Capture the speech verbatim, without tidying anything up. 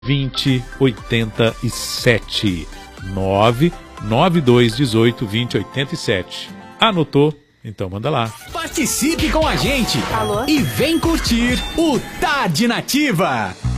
vinte oitenta e sete. nove nove dois um oito vinte oitenta e sete. Anotou? Então manda lá. Participe com a gente. Alô? E vem curtir o Tarde Nativa.